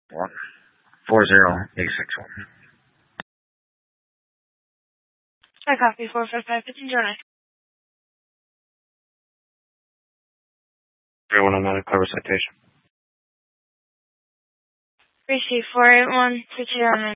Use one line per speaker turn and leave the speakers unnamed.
40861.
I copy 455 Drive.
Everyone on that cover citation.
Receive 481 59.